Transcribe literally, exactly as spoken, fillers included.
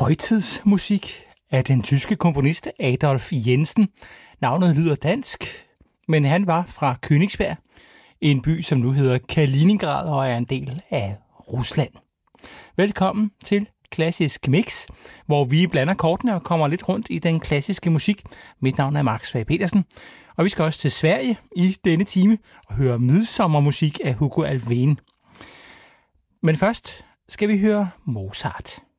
Højtidsmusik af den tyske komponist Adolf Jensen. Navnet lyder dansk, men han var fra Königsberg, en by, som nu hedder Kaliningrad og er en del af Rusland. Velkommen til Klassisk Mix, hvor vi blander kortene og kommer lidt rundt i den klassiske musik. Mit navn er Max Svag Petersen, og vi skal også til Sverige i denne time og høre midsommermusik af Hugo Alfvén. Men først skal vi høre Mozart.